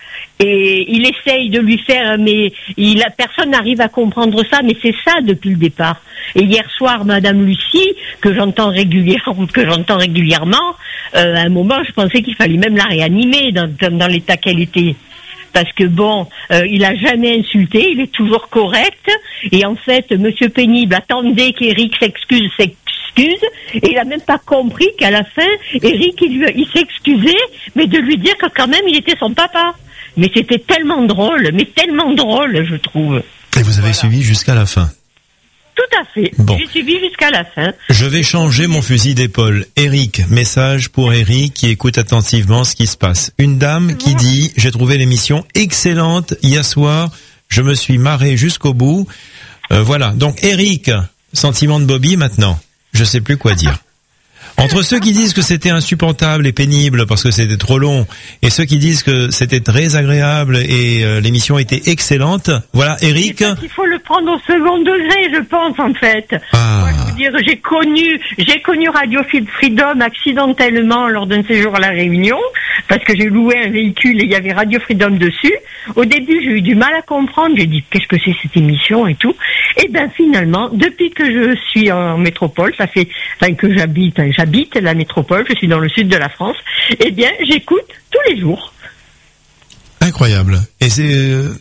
Et il essaye de lui faire, mais il, personne n'arrive à comprendre ça, mais c'est ça depuis le départ. Et hier soir, Madame Lucie, que j'entends régulièrement, que j'entends régulièrement, euh, à un moment, je pensais qu'il fallait même la réanimer dans, dans, dans l'état qu'elle était. Parce que bon, euh, il a jamais insulté, il est toujours correct. Et en fait, Monsieur Pénible attendait qu'Éric s'excuse, s'excuse, et il a même pas compris qu'à la fin, Éric, il, lui, il s'excusait, mais de lui dire que quand même, il était son papa. Mais c'était tellement drôle, mais tellement drôle, je trouve. Et vous avez voilà. suivi jusqu'à la fin. Tout à fait. Bon. J'ai suivi jusqu'à la fin. Je vais changer mon fusil d'épaule. Éric, message pour Éric qui écoute attentivement ce qui se passe. Une dame qui dit « J'ai trouvé l'émission excellente hier soir. Je me suis marré jusqu'au bout. Euh, » Voilà. Donc Éric, sentiment de Bobby maintenant. Je sais plus quoi dire. Entre ceux qui disent que c'était insupportable et pénible parce que c'était trop long, et ceux qui disent que c'était très agréable et euh, l'émission était excellente, voilà, Éric. Il faut le prendre au second degré, je pense, en fait. Ah. Moi, je veux dire, j'ai connu, j'ai connu Radio Freedom accidentellement lors d'un séjour à La Réunion, parce que j'ai loué un véhicule et il y avait Radio Freedom dessus. Au début, j'ai eu du mal à comprendre. J'ai dit, qu'est-ce que c'est cette émission et tout. Et ben, finalement, depuis que je suis en métropole, ça fait, enfin, que j'habite, j'habite la métropole, je suis dans le sud de la France, eh bien, j'écoute tous les jours. Incroyable. Et c'est, euh,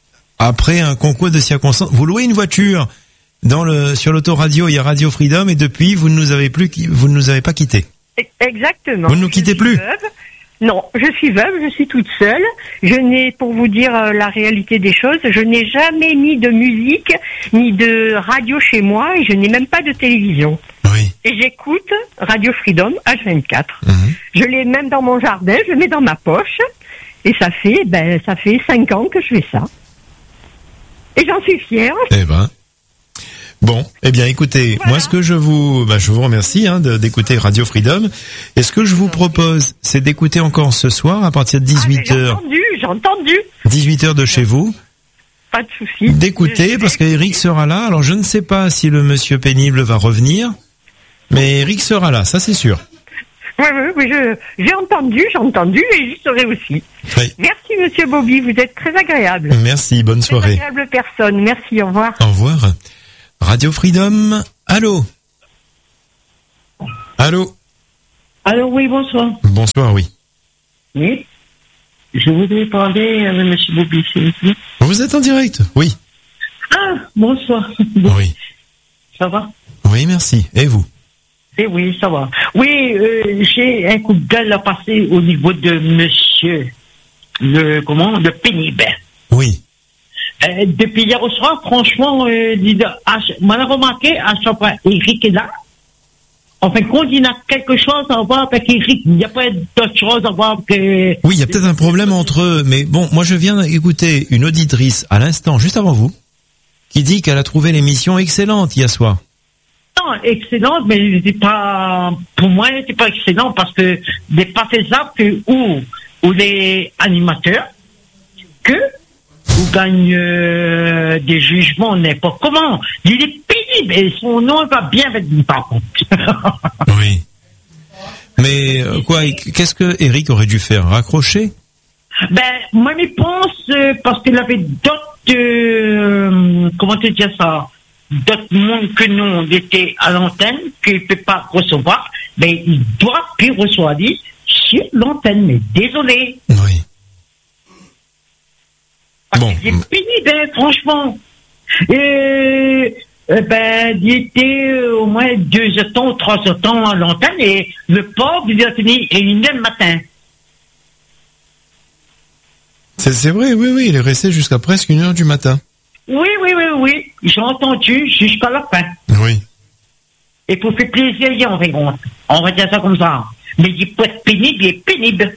après un concours de circonstances, vous louez une voiture dans le, sur l'autoradio, il y a Radio Freedom, et depuis, vous ne nous avez plus, vous ne nous avez pas quittés. Exactement. Vous ne nous quittez plus? Veuve. Non, je suis veuve, je suis toute seule. Je n'ai, pour vous dire euh, la réalité des choses, je n'ai jamais mis de musique, ni de radio chez moi, et je n'ai même pas de télévision. Oui. Et j'écoute Radio Freedom H vingt-quatre. Mmh. Je l'ai même dans mon jardin, je le mets dans ma poche, et ça fait, ben, ça fait cinq ans que je fais ça. Et j'en suis fière. Eh ben. Bon, eh bien, écoutez, voilà. Moi, ce que je vous, bah, je vous remercie hein, de, d'écouter Radio Freedom. Et ce que je vous propose, c'est d'écouter encore ce soir à partir de dix-huit heures. Ah, j'ai entendu, j'ai entendu. dix-huit heures de chez vous. Pas de souci. D'écouter, parce qu'Éric sera là. Alors, je ne sais pas si le monsieur pénible va revenir, mais Éric sera là, ça c'est sûr. Oui, oui, oui, je, j'ai entendu, j'ai entendu, et j'y serai aussi. Oui. Merci, monsieur Bobby, vous êtes très agréable. Merci, bonne soirée. Très agréable personne, merci, au revoir. Au revoir. Radio Freedom, allô? Allô? Allô, oui, bonsoir. Bonsoir, oui. Oui. Je voudrais parler avec monsieur Bobby, s'il vous plaît. Vous êtes en direct, oui. Ah, bonsoir. Oui. Ça va? Oui, merci. Et vous? Eh oui, ça va. Oui, euh, j'ai un coup de gueule à passer au niveau de monsieur, le, comment, le pénible. Oui. Euh, depuis hier au soir, franchement, euh, on a remarqué, à chaque fois, Éric est là. En fin de compte, il a quelque chose à voir avec Éric. Il n'y a pas d'autre chose à voir que... Oui, il y a peut-être un problème entre eux. Mais bon, moi, je viens d'écouter une auditrice à l'instant, juste avant vous, qui dit qu'elle a trouvé l'émission excellente hier soir. Non, excellente, mais c'est pas... Pour moi, c'est pas excellent parce que n'est pas faisable que où, où les animateurs, que vous gagnent euh, des jugements n'importe comment. Il est pénible et son nom va bien avec lui, par contre. Oui. Mais euh, quoi, qu'est-ce que Éric aurait dû faire? Raccrocher? Ben, moi, je pense, euh, parce qu'il avait d'autres... Euh, comment te dire ça? D'autres mondes que nous, on était à l'antenne, qu'il ne peut pas recevoir, ben, il doit plus recevoir lui sur l'antenne. Mais désolé. Oui. Parce bon. qu'il est pénible, hein, franchement. Et, euh, ben, il était euh, au moins deux heures temps, trois heures temps à l'antenne, et le pauvre, il a fini à une heure le matin. C'est, c'est vrai, oui, oui, il est resté jusqu'à presque une heure du matin. Oui, oui, oui, oui. J'ai entendu jusqu'à la fin. Oui. Et pour faire plaisir, il y a un rayon. On va dire ça comme ça. Mais il peut être pénible, il est pénible.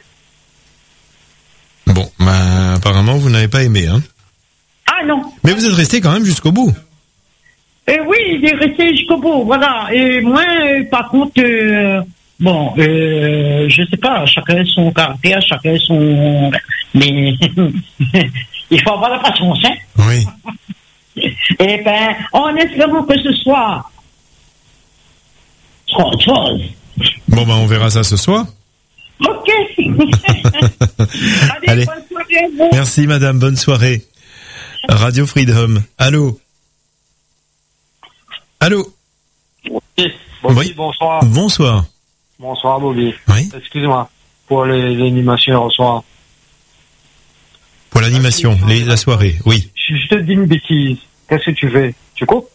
Bon, bah, apparemment, vous n'avez pas aimé, hein? Ah non. Mais vous êtes resté quand même jusqu'au bout. Et oui, il est resté jusqu'au bout, voilà. Et moi, par contre, euh, bon, euh, je sais pas, chacun son caractère, chacun son... Mais il faut avoir la patience, hein? Oui. Eh ben, en espérant que ce soit autre chose. Bon, ben, on verra ça ce soir. Ok. Allez, bonne soirée, merci madame, bonne soirée. Radio Freedom. Allô. Allô. Oui, Bobby, oui. Bonsoir. Bonsoir. Bonsoir Bobby. Oui. Excuse-moi pour les, l'animation au soir. Pour l'animation, les, la soirée, oui. Je, je te dis une bêtise. Qu'est-ce que tu fais? Tu coupes?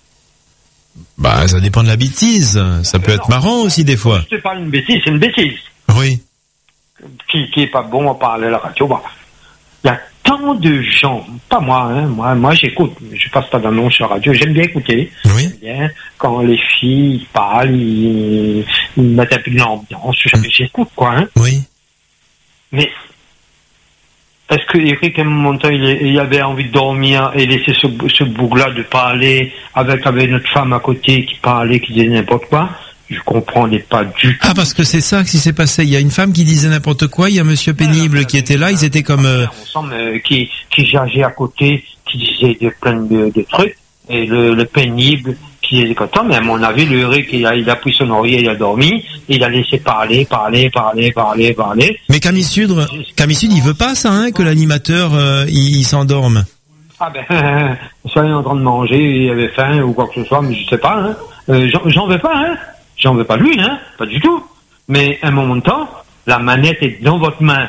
Bah, ça dépend de la bêtise. Ça peut non. être marrant aussi des fois. Je te parle d'une bêtise, c'est une bêtise. Oui. Qui, qui est pas bon à parler à la radio. Bah, il y a tant de gens, pas moi, hein, moi, moi j'écoute, je passe pas d'annonce sur la radio, j'aime bien écouter. Oui. J'aime bien quand les filles parlent, ils, ils mettent un peu de l'ambiance, mmh. j'écoute quoi. Hein. Oui. Mais est-ce que Eric, à un moment donné, il, il avait envie de dormir et laisser ce, ce bougre-là de parler avec, avec notre femme à côté qui parlait, qui disait n'importe quoi? Je comprenais pas du tout. Ah, parce que c'est ça qui s'est passé. Il y a une femme qui disait n'importe quoi, il y a Monsieur Pénible euh, qui était là, ils étaient comme... Euh... Ensemble, euh, qui, qui jageait à côté, qui disait de, plein de, de trucs, et le, le Pénible qui était content, mais à mon avis, le Eric, il a, il a pris son oreiller, il a dormi, il a laissé parler, parler, parler, parler, parler. Mais Camille Sudre, Camille Sudre, il veut pas ça, hein, que l'animateur, euh, il, il s'endorme. Ah ben, soit il est en train de manger, il avait faim ou quoi que ce soit, mais je sais pas, hein. Euh, j'en, j'en veux pas, hein. J'en veux pas de lui, hein, pas du tout. Mais à un moment de temps, la manette est dans votre main.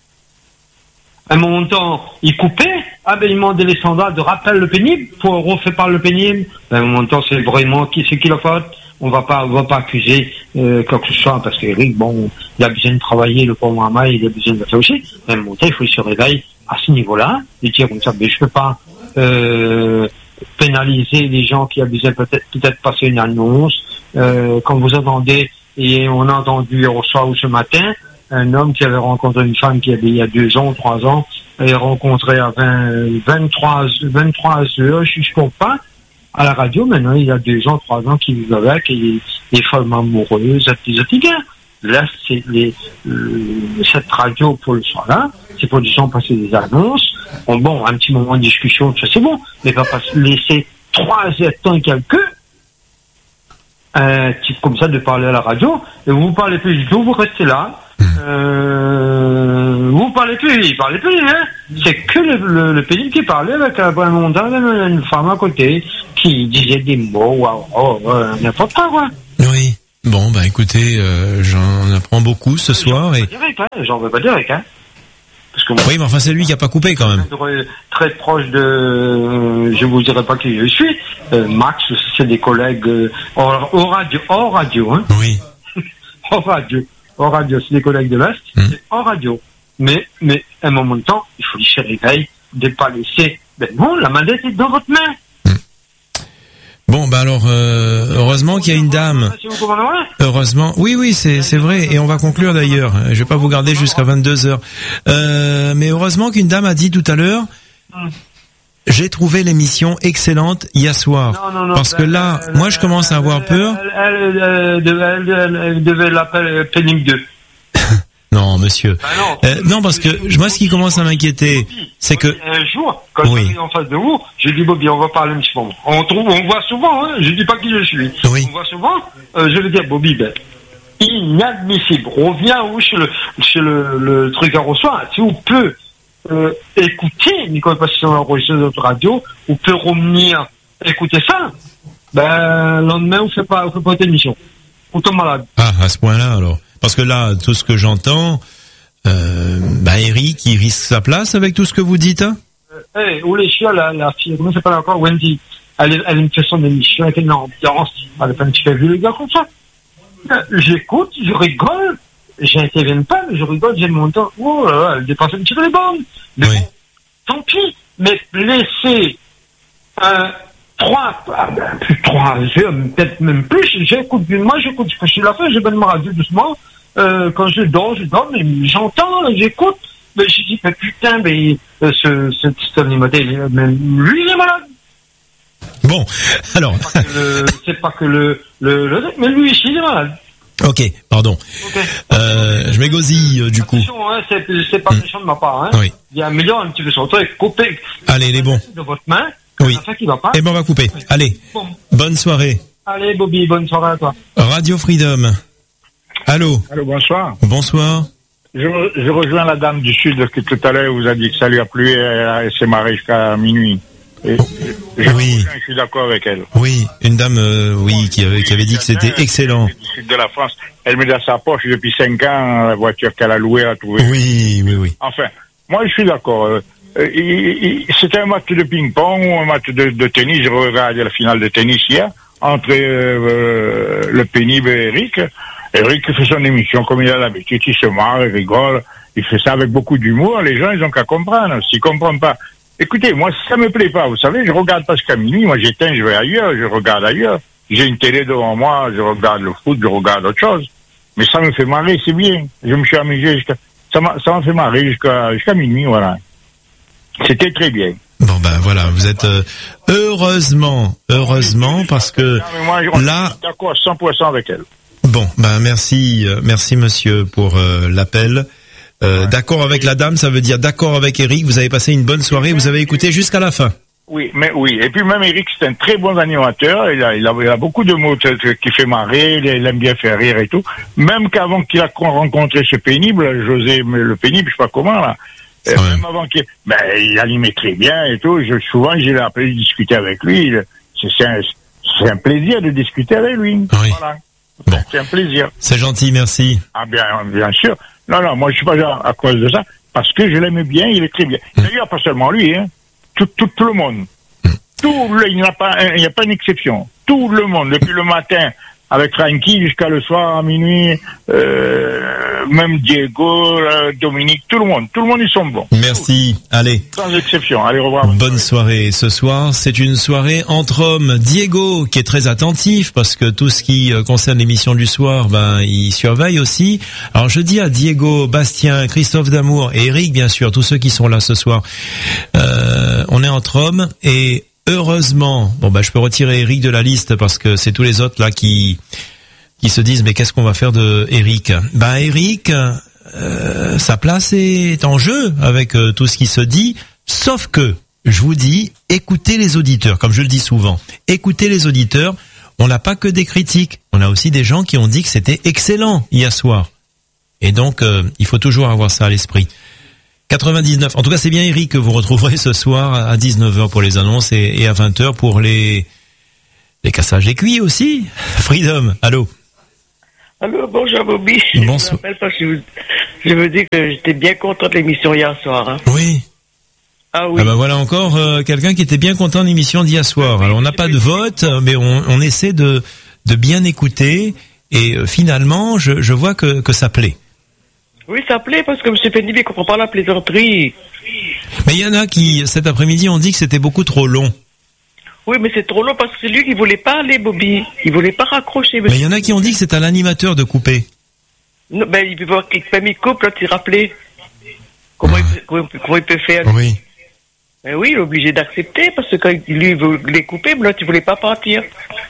À un moment de temps, il coupait, ah ben il demandait les standards de rappel le pénible, pour refaire par le pénible. À un moment de temps, c'est vraiment qui c'est qui la faute. On va pas, on va pas accuser euh, quoi que ce soit, parce qu'Eric, bon, il a besoin de travailler, le pauvre maman, il a besoin de le faire aussi. À un moment de temps, il faut qu'il se réveille à ce niveau-là, et dire comme ça, mais je peux pas euh, pénaliser les gens qui ont besoin peut-être peut-être passer une annonce. Euh, quand vous entendez, et on a entendu hier au soir ou ce matin, un homme qui avait rencontré une femme qui avait il y a deux ans, trois ans, et rencontré à vingt, vingt-trois, vingt-trois heures, je ne comprends pas, à la radio, maintenant il y a deux ans, trois ans qu'il vit avec, et il est follement amoureux, c'est bien. Là, c'est les, euh, cette radio pour le soir-là, c'est pour les gens passer des annonces. Bon, bon, un petit moment de discussion, ça c'est bon, mais pas laisser trois heures de temps et quelques, un type comme ça de parler à la radio, et vous parlez plus du tout, vous restez là, euh, vous parlez plus, il parlez plus, hein. C'est que le, le, le pénible qui parlait avec un bon montant, une femme à côté, qui disait des mots, waouh, oh, oh, n'importe quoi, quoi. Oui. Bon, bah écoutez, euh, j'en apprends beaucoup ce soir et... J'en veux pas dire, hein. Parce que moi, oui, mais enfin, c'est lui qui a pas coupé quand même. Très proche de, euh, je vous dirai pas qui je suis. Euh, Max, c'est des collègues euh, hors, hors radio, hors radio, hein. Oui. hors radio, hors radio, c'est des collègues de l'Est, mmh. c'est hors radio. Mais, mais, à un moment de temps, il faut les se réveiller, de pas laisser. Ben non, la manette est dans votre main. Bon, bah alors, euh, heureusement qu'il y a une dame. Heureusement, oui, oui, c'est c'est vrai, et on va conclure d'ailleurs. Je vais pas vous garder jusqu'à vingt-deux heures. Euh, mais heureusement qu'une dame a dit tout à l'heure, j'ai trouvé l'émission excellente hier soir. Non, non, non, parce que là, elle, moi, je commence à avoir peur. Elle, elle, elle, elle, elle, elle devait l'appeler Pénible deux. Non, monsieur. Bah non, euh, non, parce que moi, ce qui commence à m'inquiéter, c'est que un jour, quand oui. je suis en face de vous, j'ai dit Bobby, on va parler un petit moment. On trouve, on voit souvent. Hein, je dis pas qui je suis. Oui. On voit souvent. Euh, je veux dire, Bobby, ben, inadmissible. Reviens où chez le chez le, le truc à recevoir. Si on peut euh, écouter Nicolas Passion enregistré de notre radio, on peut revenir écouter ça. Ben, le lendemain, on fait pas, on fait pas d'émission. On tombe malade. Ah, à ce point-là, alors. Parce que là, tout ce que j'entends, euh, bah Eric, il risque sa place avec tout ce que vous dites. Hein euh, hey, ou les chiens, la, la fille, comment ça s'appelle encore, Wendy, elle, elle me fait son émission avec une ambiance, elle fait un petit peu vu les gars comme ça. Euh, j'écoute, je rigole, j'interviens pas, mais je rigole, j'ai mon temps, oh là là, elle dépasse un petit peu les bornes. Mais oui. Bon, tant pis, mais laisser euh, trois, ah ben, plus de trois heures, peut-être même plus, j'écoute, moi j'écoute ce que je suis là fait, j'ai bien ma radio doucement, euh, quand je dors, je dors, mais j'entends, j'écoute, mais je dis, mais putain, mais euh, ce, ce petit animateur, mais lui il est malade. Bon, alors. C'est pas que le, le, le, mais lui ici il est malade. Ok, pardon. Okay. Euh, je m'égosille euh, du coup. Hein, c'est, c'est pas méchant mmh. de ma part. Hein. Oui. Il y a un million un petit peu sur toi, coupé. Allez, les bons. De votre main. Oui. Qui va pas. Et ben on va couper. Oui. Allez. Bon. Bonne soirée. Allez Bobby, bonne soirée à toi. Radio Freedom. Allô. Allô, bonsoir. Bonsoir. je, je rejoins la dame du Sud qui tout à l'heure vous a dit que ça lui a plu et elle s'est mariée jusqu'à minuit. Et je, je oui. Je suis d'accord avec elle. Oui, une dame, euh, oui, qui avait, qui avait dit que c'était excellent. Du sud de la France, elle met dans sa poche depuis cinq ans la voiture qu'elle a louée à trouver. Oui, oui, oui. Enfin, moi je suis d'accord. Euh, euh, c'était un match de ping-pong ou un match de, de tennis. Je regardais la finale de tennis hier entre euh, le pénible et Eric. Eric fait son émission comme il a l'habitude, il se marre, il rigole, il fait ça avec beaucoup d'humour. Les gens, ils ont qu'à comprendre. S'ils comprennent pas, écoutez, moi, ça me plaît pas, vous savez, je regarde pas jusqu'à minuit, moi j'éteins, je vais ailleurs, je regarde ailleurs. J'ai une télé devant moi, je regarde le foot, je regarde autre chose. Mais ça me fait marrer, c'est bien. Je me suis amusé jusqu'à, ça m'a, ça m'a fait marrer jusqu'à, jusqu'à minuit, voilà. C'était très bien. Bon ben voilà, vous êtes euh, heureusement, heureusement parce que non, mais moi, je là, suis d'accord cent pour cent avec elle. Bon, ben merci, euh, merci monsieur pour euh, l'appel. Euh, ouais. D'accord avec la dame, ça veut dire d'accord avec Eric. Vous avez passé une bonne soirée, vous avez écouté jusqu'à la fin. Oui, mais oui. Et puis même Eric, c'est un très bon animateur. Il a, il a, il a beaucoup de mots qui fait marrer. Il aime bien faire rire et tout. Même qu'avant qu'il a rencontré ce pénible, José le pénible, je sais pas comment là. Euh, même avant qu'il, ben il animait très bien et tout. Je, souvent, j'ai appelé discuter avec lui. C'est, c'est, un, c'est un plaisir de discuter avec lui. Oui. Voilà. Bon. C'est un plaisir. C'est gentil, merci. Ah bien, bien sûr. Non, non, moi je suis pas genre à cause de ça, parce que je l'aime bien, il est très bien. Mmh. D'ailleurs, pas seulement lui, hein. Tout, tout, tout le monde. Mmh. Tout le, il n'y a pas, il n'y a pas une exception. Tout le monde, depuis le matin avec Frankie jusqu'à le soir à minuit, euh, même Diego, euh, Dominique, tout le monde, tout le monde ils sont bons. Merci. Tout. Allez. Sans exception. Allez, au revoir. Bonne soirée. Ce soir, c'est une soirée entre hommes. Diego, qui est très attentif parce que tout ce qui concerne l'émission du soir, ben, il surveille aussi. Alors, je dis à Diego, Bastien, Christophe Damour et Eric, bien sûr, tous ceux qui sont là ce soir, euh, on est entre hommes et heureusement, bon bah je peux retirer Eric de la liste parce que c'est tous les autres là qui qui se disent mais qu'est-ce qu'on va faire de Eric ? Bah Eric, euh, sa place est en jeu avec euh, tout ce qui se dit, sauf que je vous dis, écoutez les auditeurs, comme je le dis souvent, écoutez les auditeurs. On n'a pas que des critiques, on a aussi des gens qui ont dit que c'était excellent hier soir. Et donc euh, il faut toujours avoir ça à l'esprit. quatre-vingt-dix-neuf. En tout cas, c'est bien Eric que vous retrouverez ce soir à dix-neuf heures pour les annonces et, et à vingt heures pour les les cassages des cuits aussi. Freedom, allô. Allô, bonjour Bobby. Bonsoir. Je, parce que je, je veux dire que j'étais bien content de l'émission hier soir. Hein. Oui. Ah oui. Ah ben voilà encore euh, quelqu'un qui était bien content de l'émission d'hier soir. Alors on n'a pas de vote, mais on, on essaie de de bien écouter et euh, finalement, je, je vois que que ça plaît. Oui, ça plaît parce que M. Pénible ne comprend pas la plaisanterie. Mais il y en a qui, cet après-midi, ont dit que c'était beaucoup trop long. Oui, mais c'est trop long parce que c'est lui qui voulait pas aller, Bobby. Il voulait pas raccrocher. Mais il y en a qui ont dit que c'est à l'animateur de couper. Non, ben, il peut voir qu'il fait mi-coupe, là, tu rappelais. Comment, ah. il peut, comment, comment il peut faire? Oui. Mais oui, il est obligé d'accepter parce que quand lui voulait couper, mais là, tu voulais pas partir.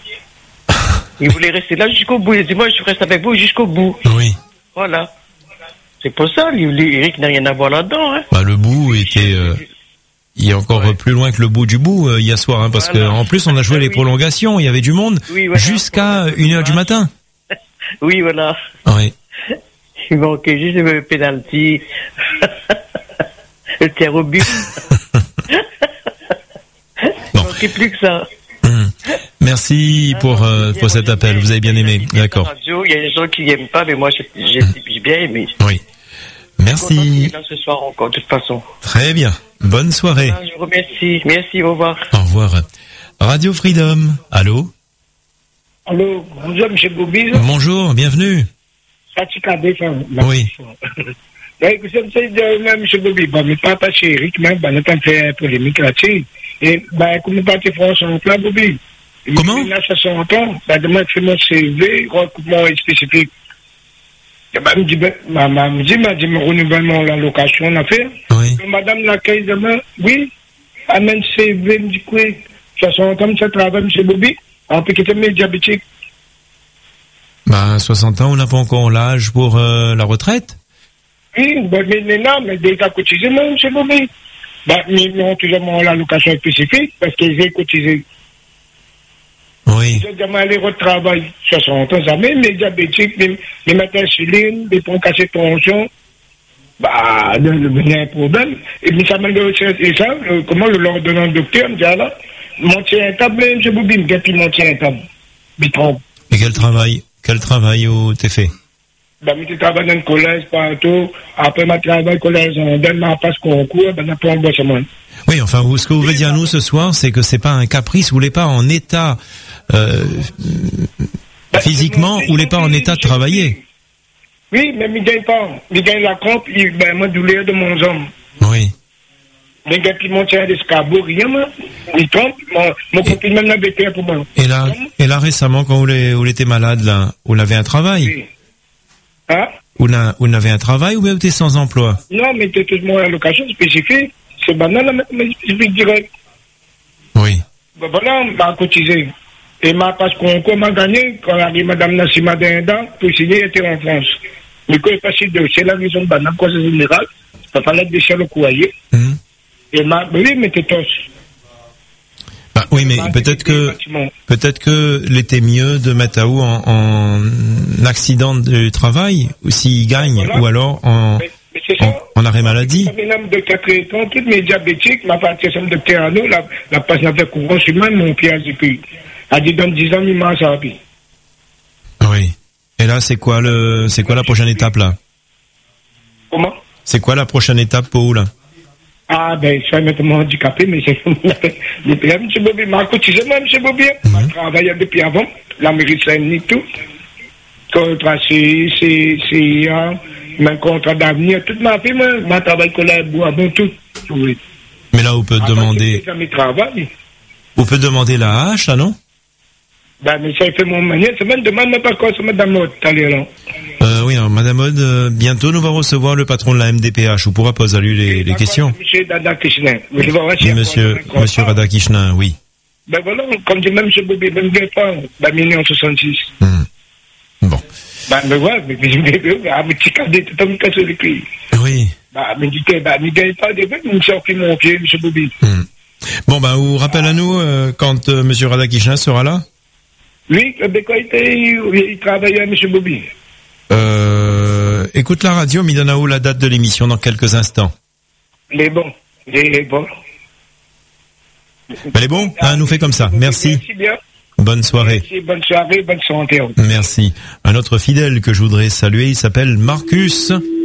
Il voulait rester là jusqu'au bout. Il dit, moi, je reste avec vous jusqu'au bout. Oui. Voilà. C'est pour ça, lui, lui, Eric n'a rien à voir là-dedans. Hein. Bah, le bout était, euh, il est encore ouais. plus loin que le bout du bout euh, hier soir, hein, parce voilà. que en plus on a joué ah, les oui. prolongations, il y avait du monde oui, voilà. jusqu'à une heure du matin. Oui, voilà. Oui. Il manquait juste le pénalty, le tir au but. Il manquait plus que ça. Hum. Merci pour euh, pour cet appel. Vous avez bien aimé, d'accord. Il y a des gens qui n'aiment pas, mais moi j'ai, j'ai bien aimé. Oui. Merci. Là ce soir encore, de toute façon. Très bien. Bonne soirée. Je vous remercie. Merci. Au revoir. Au revoir. Radio Freedom. Allô. Allô. Bonjour, M. Bobby. Bonjour. Bienvenue. Oui. Écoutez, M. Bobby, bon, mais pas parce que Eric, même, ben, on a fait polémique là-dessus. Et, ben, comme pas de France en plein, Bobby. Comment? Là, ça s'entend. Ben, demain, c'est mon C V, recoupement spécifique. Ben, me dit, ben, me dit, m'a dit, mon renouvellement, la location, on a fait. Oui. Madame l'accueil demain, oui. Amène C V, me dit, quoi? Ça s'entend, ça travaille, M. Bobby. On peut quitter mes diabétiques. Ben, soixante ans, on n'a pas encore l'âge pour euh, la retraite. Oui, ben, mais, mais non, mais déjà cotisé, non, M. Bobby. Ben, mais non, toujours la location spécifique, parce qu'ils ont cotisé. Oui. Ils ont demandé le travail, soixante ans, ça même, les diabétiques, les, les médecins insuline, les pompes cassées de tension, Bah, il y a un problème. Et puis, ça m'a dit, et ça, euh, comment le l'ordonnant le docteur me dit, alors, monter un table, M. Bobine, et puis monter un table. Et quel travail, quel travail où t'es fait? Bah, je travaille dans le collège, partout. Après, je travaille au collège, on donne ma passe concours, ben, après, on bosse moi. Oui, enfin, ce que vous voulez dire, nous, ce soir, c'est que c'est pas un caprice, vous n'êtes pas en état, euh, bah, physiquement, vous n'êtes pas en état de travailler. Oui, mais je ne gagne pas. Je gagne la compte, ben, moi, douleur de mon homme. Oui. Mais je gagne mon tien d'escabeau, rien, moi. Il trompe, mon, mon copine même n'a bêté pour moi. Et là, et là, récemment, quand vous, vous étiez malade, là, vous avez un travail? Oui. Hein? Vous n'avez un travail ou vous êtes sans emploi? Non, mais c'est tout le monde à l'occasion spécifique. C'est banal, mais je vais dire. Oui. Ben voilà, on m'a cotisé. Et ma passe concours m'a gagné quand arrive Madame Nassima Dinda pour signer, était en France. Mais quand il facile de, c'est la raison banale, cause générale, ça fallait déchirer le courrier. Mmh. Et ma, oui, mais t'es tous. Bah, oui, mais peut-être que, peut-être que l'était mieux de mettre à ou en, en accident de travail, ou s'il gagne, voilà. Ou alors en, mais, mais en, en arrêt maladie. Je suis un docteur traitant, toutes mes diabétiques, ma partie c'est un docteur à nous, la, la passe n'a fait courant sur moi, mon pied a dit, a dit dans dix ans, il m'a servi. Oui. Et là, c'est quoi le, c'est quoi la prochaine étape, là? Comment? C'est quoi la prochaine étape pour vous, là? Ah, ben, je suis maintenant handicapé, mais c'est le P M, M. Bobby. m'a cotisé, moi, M. Bobby. Je travaille depuis avant, la mairie de Saint-Denis, tout. Contrat C, C, C I A, mon contrat d'avenir, toute ma vie, moi, je travaille comme la bois, bon, tout. Oui. Mais là, on peut demander. On peut demander la hache, là, non? Ben, mais ça fait mon manière, c'est même demande pas quoi, c'est Madame Maud, là. Euh, oui, alors, Madame Maud, euh, bientôt nous va recevoir le patron de la M D P H. On pourra poser à lui les, les questions. Monsieur Radakishnan. Oui, monsieur, monsieur Radakishnan, oui. Ben voilà, comme dit même M. Bobby, ben, je ne pas, ben, mille neuf cent soixante-six. Hum. Bon. Ben, mais voilà, mais je ne vais pas, mais tu cadets, tu t'as cassé les pieds. Oui. Ben, mais dis ben, je ne gagne pas des bêtes, je me sortis mon pied, M. Bobby. Hum. Bon, ben, vous rappelez à nous, euh, quand, euh, monsieur Radakishnan sera là? Oui, ben, quand il, il travaillait à M. Bobby. Euh, écoute la radio, mais il donne à où la date de l'émission dans quelques instants. Les bons, les bons. Ben, les bons, hein, nous fait comme ça. Merci. Merci bien. Bonne soirée. Merci, bonne soirée, bonne santé. Merci. Un autre fidèle que je voudrais saluer, il s'appelle Marcus.